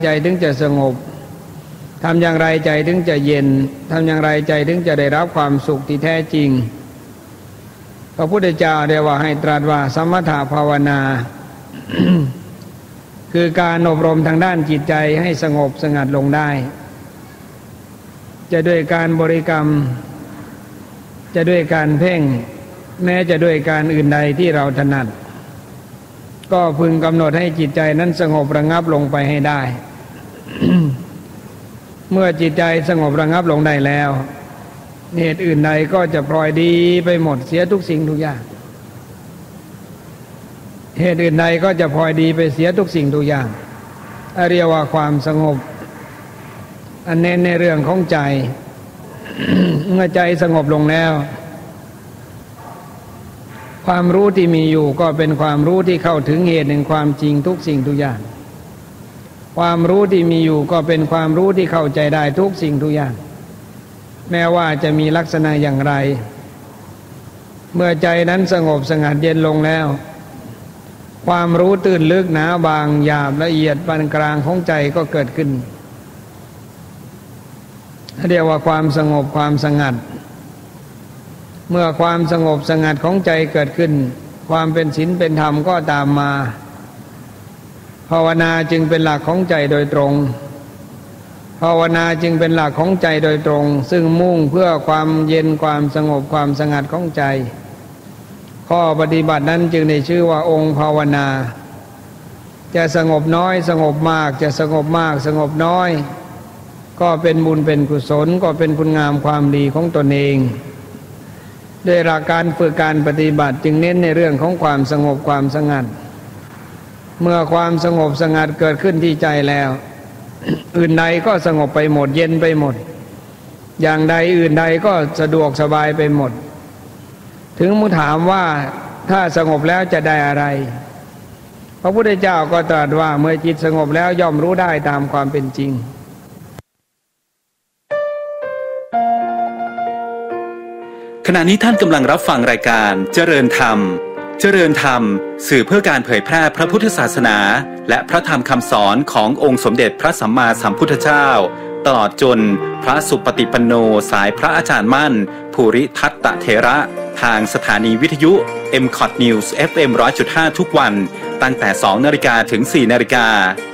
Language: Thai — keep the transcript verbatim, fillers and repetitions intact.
ใจถึงจะสงบทำอย่างไรใจถึงจะเย็นทำอย่างไรใจถึงจะได้รับความสุขที่แท้จริงพระพุทธเจ้าได้ว่าให้ตรัสว่าสมถภาวนา คือการอบรมทางด้านจิตใจให้สงบสงัดลงได้จะด้วยการบริกรรมจะด้วยการเพ่งแม้จะด้วยการอื่นใดที่เราถนัดก็พึงกำหนดให้จิตใจนั้นสงบระงับลงไปให้ได้ เมื่อจิตใจสงบระงับลงได้แล้วเหตุอื่นใดก็จะพลอยดีไปหมดเสียทุกสิ่งทุกอย่างเหตุอื่นใดก็จะพลอยดีไปเสียทุกสิ่งทุกอย่างเรียกว่าความสงบอันเน้นในเรื่องของใจ เมื่อใจสงบลงแล้วความรู้ที่มีอยู่ก็เป็นความรู้ที่เข้าถึงเหตุแห่งความจริงทุกสิ่งทุกอย่างความรู้ที่มีอยู่ก็เป็นความรู้ที่เข้าใจได้ทุกสิ่งทุกอย่างแม้ว่าจะมีลักษณะอย่างไรเมื่อใจนั้นสงบสงัดเย็นลงแล้วความรู้ตื่นลึกหนาบางหยาบละเอียดปานกลางของใจก็เกิดขึ้นเรียกว่าความสงบความสงัดเมื่อความสงบสงัดของใจเกิดขึ้นความเป็นศีลเป็นธรรมก็ตามมาภาวนาจึงเป็นหลักของใจโดยตรงภาวนาจึงเป็นหลักของใจโดยตรงซึ่งมุ่งเพื่อความเย็นความสงบความสงัดของใจข้อปฏิบัตินั้นจึงได้ชื่อว่าองค์ภาวนาจะสงบน้อยสงบมากจะสงบมากสงบน้อยก็เป็นบุญเป็นกุศลก็เป็นคุณงามความดีของตนเองด้วยหลักการฝึกการปฏิบัติจึงเน้นในเรื่องของความสงบความสงัดเมื่อความสงบสงัดเกิดขึ้นที่ใจแล้ว อื่นใดก็สงบไปหมดเย็นไปหมดอย่างใดอื่นใดก็สะดวกสบายไปหมดถึงมุถามว่าถ้าสงบแล้วจะได้อะไรพระพุทธเจ้าก็ตรัสว่าเมื่อจิตสงบแล้วย่อมรู้ได้ตามความเป็นจริงขณะนี้ท่านกำลังรับฟังรายการเจริญธรรมเจริญธรรมสื่อเพื่อการเผยแพร่พระพุทธศาสนาและพระธรรมคำสอนขององค์สมเด็จพระสัมมาสัมพุทธเจ้าตลอดจนพระสุปฏิปันโนสายพระอาจารย์มั่นภูริทัตตเถระทางสถานีวิทยุ เอ็ม คอท News เอฟ เอ็ม หนึ่งร้อยจุดห้า ทุกวันตั้งแต่ สองนาฬิกาถึง สี่นาฬิกา